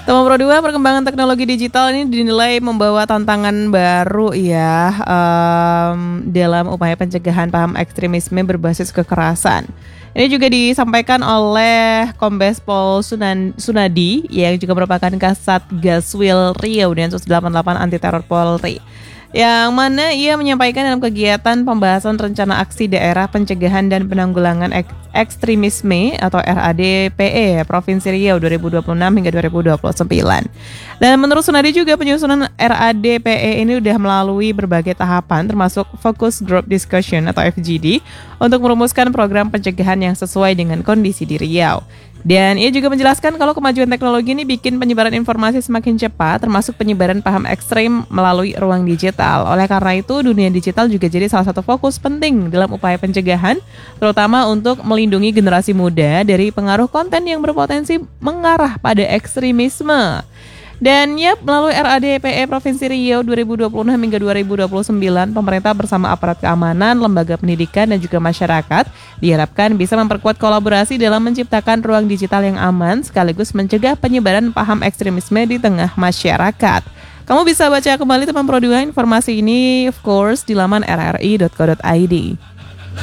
Teman Pro 2, perkembangan teknologi digital ini dinilai membawa tantangan baru ya dalam upaya pencegahan paham ekstremisme berbasis kekerasan. Ini juga disampaikan oleh Kombes Pol Sunadi yang juga merupakan Kasat Gaswil Riau Densus 88 Anti Teror Polri. Yang mana ia menyampaikan dalam kegiatan pembahasan rencana aksi daerah pencegahan dan penanggulangan ekstremisme atau RADPE Provinsi Riau 2026 hingga 2029. Dan menurut Sunadi juga penyusunan RADPE ini sudah melalui berbagai tahapan termasuk Focus Group Discussion atau FGD untuk merumuskan program pencegahan yang sesuai dengan kondisi di Riau. Dan ia juga menjelaskan kalau kemajuan teknologi ini bikin penyebaran informasi semakin cepat, termasuk penyebaran paham ekstrem melalui ruang digital. Oleh karena itu, dunia digital juga jadi salah satu fokus penting dalam upaya pencegahan, terutama untuk melindungi generasi muda dari pengaruh konten yang berpotensi mengarah pada ekstremisme. Dan melalui RADPE Provinsi Riau 2026 hingga 2029, pemerintah bersama aparat keamanan, lembaga pendidikan, dan juga masyarakat diharapkan bisa memperkuat kolaborasi dalam menciptakan ruang digital yang aman sekaligus mencegah penyebaran paham ekstremisme di tengah masyarakat. Kamu bisa baca kembali teman Pro 2 informasi ini of course di laman rri.co.id.